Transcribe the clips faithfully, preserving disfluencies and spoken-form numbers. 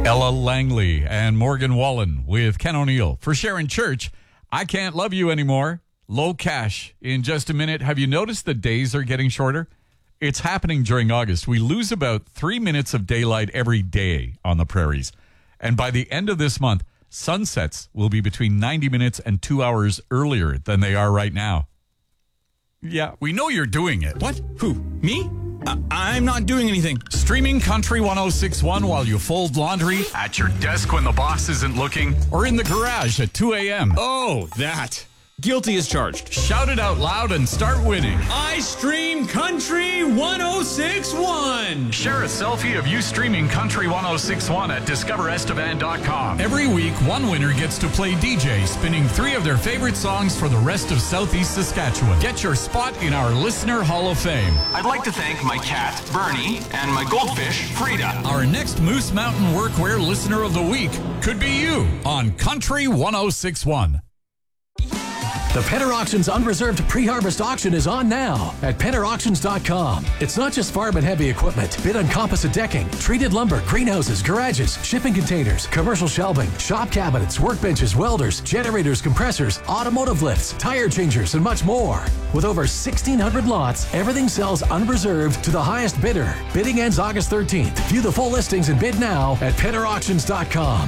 Ella Langley and Morgan Wallen with Ken O'Neill. For Sharon Church, I Can't Love You Anymore. Low Cash in just a minute. Have you noticed the days are getting shorter? It's happening during August. We lose about three minutes of daylight every day on the prairies. And by the end of this month, sunsets will be between ninety minutes and two hours earlier than they are right now. Yeah, we know you're doing it. What? Who? Me? I- I'm not doing anything. Streaming Country ten sixty-one while you fold laundry, at your desk when the boss isn't looking, or in the garage at two a.m. Oh, that. Guilty as charged. Shout it out loud and start winning. I stream Country ten sixty-one. Share a selfie of you streaming Country ten sixty-one at discover estevan dot com. Every week, one winner gets to play D J, spinning three of their favorite songs for the rest of Southeast Saskatchewan. Get your spot in our Listener Hall of Fame. I'd like to thank my cat, Bernie, and my goldfish, Frida. Our next Moose Mountain Workwear Listener of the Week could be you on Country ten sixty-one. The Penner Auctions Unreserved Pre-Harvest Auction is on now at penner auctions dot com. It's not just farm and heavy equipment. Bid on composite decking, treated lumber, greenhouses, garages, shipping containers, commercial shelving, shop cabinets, workbenches, welders, generators, compressors, automotive lifts, tire changers, and much more. With over sixteen hundred lots, everything sells unreserved to the highest bidder. Bidding ends August thirteenth. View the full listings and bid now at penner auctions dot com.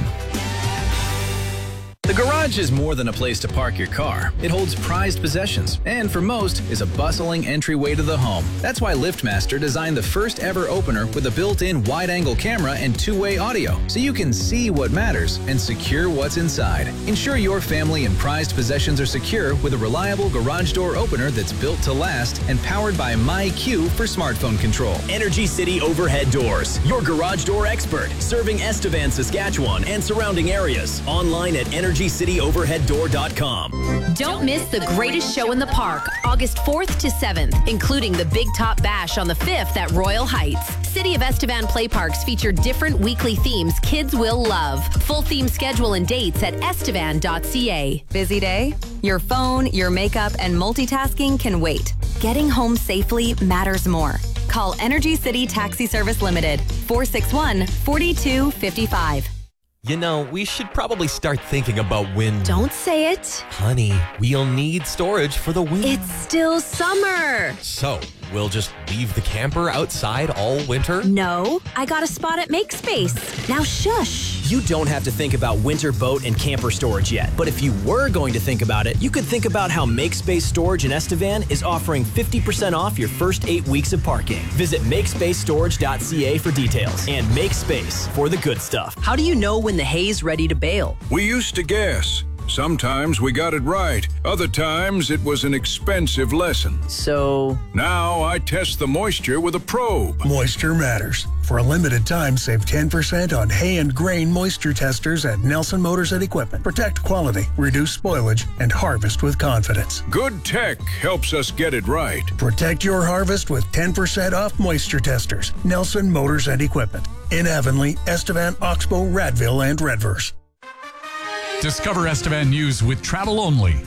The garage is more than a place to park your car. It holds prized possessions, and for most, is a bustling entryway to the home. That's why LiftMaster designed the first ever opener with a built-in wide-angle camera and two-way audio, so you can see what matters and secure what's inside. Ensure your family and prized possessions are secure with a reliable garage door opener that's built to last and powered by MyQ for smartphone control. Energy City Overhead Doors, your garage door expert, serving Estevan, Saskatchewan and surrounding areas. Online at energy city overhead door dot com. Don't miss the greatest show in the park, August fourth to seventh, including the Big Top Bash on the fifth at Royal Heights. City of Estevan Play Parks feature different weekly themes kids will love. Full theme schedule and dates at estevan dot c a. Busy day? Your phone, your makeup, and multitasking can wait. Getting home safely matters more. Call Energy City Taxi Service Limited, four six one, four two five five. You know, we should probably start thinking about when... Don't say it. Honey, we'll need storage for the winter. It's still summer. So, we'll just leave the camper outside all winter? No, I got a spot at MakeSpace. Now shush. You don't have to think about winter boat and camper storage yet. But if you were going to think about it, you could think about how MakeSpace Storage in Estevan is offering fifty percent off your first eight weeks of parking. Visit make space storage dot c a for details and make space for the good stuff. How do you know when the hay's ready to bale? We used to guess. Sometimes we got it right. Other times it was an expensive lesson. So... Now I test the moisture with a probe. Moisture matters. For a limited time, save ten percent on hay and grain moisture testers at Nelson Motors and Equipment. Protect quality, reduce spoilage, and harvest with confidence. Good tech helps us get it right. Protect your harvest with ten percent off moisture testers. Nelson Motors and Equipment. In Avonlea, Estevan, Oxbow, Radville, and Redverse. Discover Estevan News with travel only.